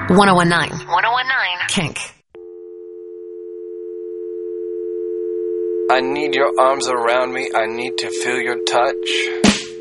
1019. Kink. I need your arms around me. I need to feel your touch.